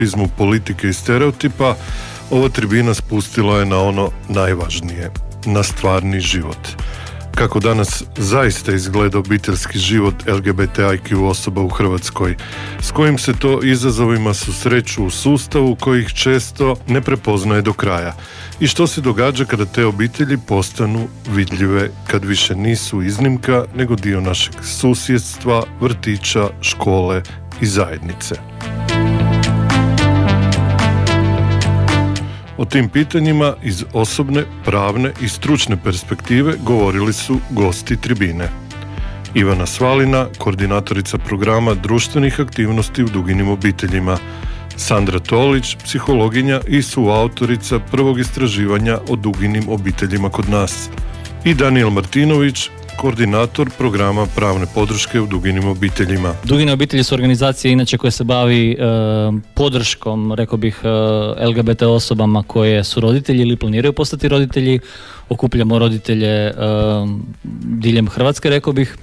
izmu politike i stereotipa, ova tribina spustila je na ono najvažnije, na stvarni život. Kako danas zaista izgleda obiteljski život LGBTIQ osoba u Hrvatskoj, s kojim se to izazovima susreću u sustavu koji ih često ne prepoznaje do kraja. I što se događa kada te obitelji postanu vidljive, kad više nisu iznimka, nego dio našeg susjedstva, vrtića, škole i zajednice. O tim pitanjima iz osobne, pravne i stručne perspektive govorili su gosti tribine. Ivana Svalina, koordinatorica programa društvenih aktivnosti u Duginim obiteljima, Sandra Tolić, psihologinja i suautorica prvog istraživanja o duginim obiteljima kod nas, i Danijel Martinović, koordinator programa pravne podrške u Duginim obiteljima. Dugine obitelji su organizacije inače koje se bavi podrškom, rekao bih, LGBT osobama koje su roditelji ili planiraju postati roditelji. Okupljamo roditelje diljem Hrvatske, rekao bih,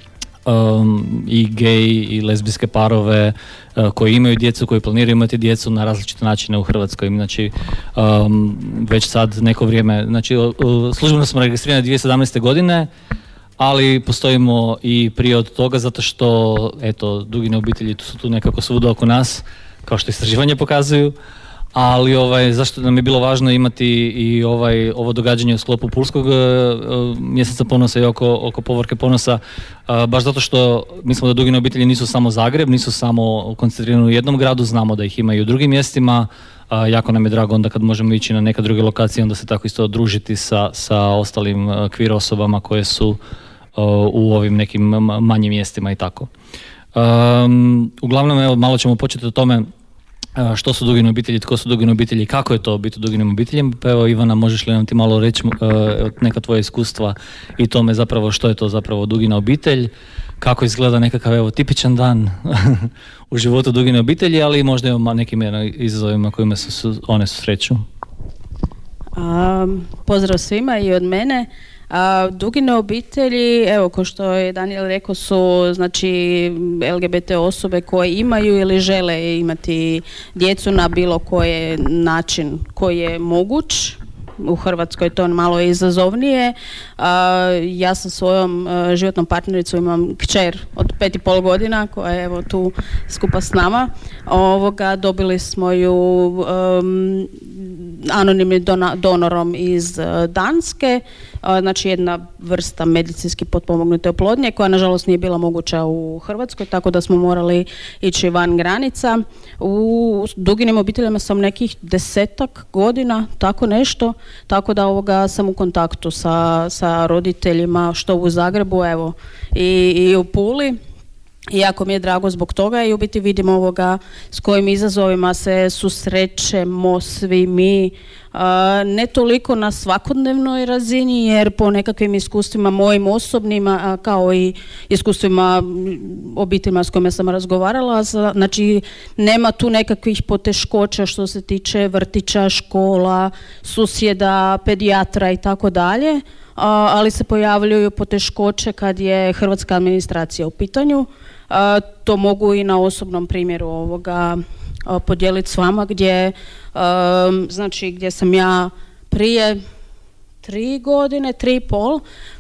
i gej i lezbijske parove koji imaju djecu, koji planiraju imati djecu na različite načine u Hrvatskoj. Znači, već sad neko vrijeme, znači, službeno smo registrirani 2017. godine, ali postojimo i prije od toga zato što, eto, Dugine obitelji su tu nekako svuda oko nas, kao što istraživanje pokazuju, ali zašto nam je bilo važno imati i ovo događanje u sklopu Pulskog mjeseca ponosa i oko povorke ponosa, baš zato što mislimo da Dugine obitelji nisu samo Zagreb, nisu samo koncentrirani u jednom gradu, znamo da ih ima i u drugim mjestima. Jako nam je drago onda kad možemo ići na neke druge lokacije, onda se tako isto družiti sa ostalim queer osobama koje su u ovim nekim manjim mjestima i tako. Uglavnom, evo, malo ćemo početi o tome što su Dugine obitelji, tko su Dugine obitelji i kako je to biti Duginim obiteljem. Pa evo, Ivana, možeš li nam ti malo reći neka tvoja iskustva i tome zapravo što je to zapravo Dugina obitelj, kako izgleda nekakav, evo, tipičan dan u životu Dugine obitelji, ali možda i o nekim izazovima kojima one susreću. Pozdrav svima i od mene. Dugine obitelji, evo, kao što je Daniel rekao, su znači LGBT osobe koje imaju ili žele imati djecu na bilo koji način koji je moguć. U Hrvatskoj je to malo izazovnije. Ja sa svojom životnom partnericom imam kćer od 5,5 godina koja je, evo, tu skupa s nama. Dobili smo ju anonimnim donorom iz Danske, znači jedna vrsta medicinski potpomognute oplodnje koja nažalost nije bila moguća u Hrvatskoj, tako da smo morali ići van granica. U Duginim obiteljima sam nekih 10 godina, tako nešto, tako da sam u kontaktu sa roditeljima što u Zagrebu, evo, i u Puli. I jako mi je drago zbog toga i u biti vidimo s kojim izazovima se susrećemo svi mi, ne toliko na svakodnevnoj razini, jer po nekakvim iskustvima mojim osobnima, kao i iskustvima obiteljima s kojima sam razgovarala, znači nema tu nekakvih poteškoća što se tiče vrtića, škola, susjeda, pedijatra i tako dalje, ali se pojavljuju poteškoće kad je hrvatska administracija u pitanju. To mogu i na osobnom primjeru podijeliti s vama, gdje sam ja prije 3,5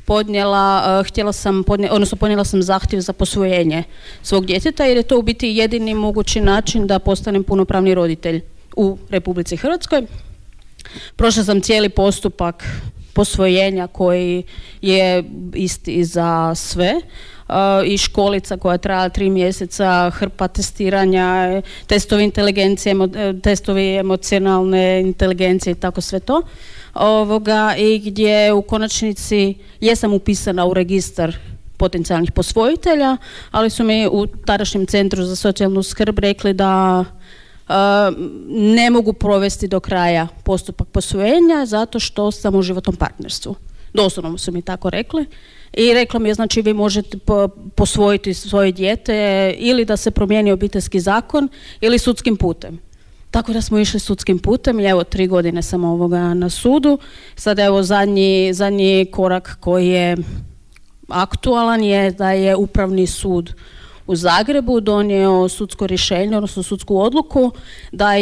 podnijela sam zahtjev za posvojenje svog djeteta, jer je to u biti jedini mogući način da postanem punopravni roditelj u Republici Hrvatskoj. Prošla sam cijeli postupak posvojenja koji je isti za sve, i školica koja traja 3 mjeseca, hrpa testiranja, testovi inteligencije, testovi emocionalne inteligencije i tako sve to. I gdje u konačnici jesam upisana u registar potencijalnih posvojitelja, ali su mi u tadašnjem Centru za socijalnu skrb rekli da ne mogu provesti do kraja postupak posvojenja zato što sam u životnom partnerstvu. Doslovno su mi tako rekli. I rekla mi je, znači, vi možete posvojiti svoje dijete ili da se promijeni obiteljski zakon ili sudskim putem. Tako da smo išli sudskim putem i evo 3 godine sam na sudu. Sad evo zadnji korak koji je aktualan je da je Upravni sud u Zagrebu donio sudsko rješenje, odnosno sudsku odluku da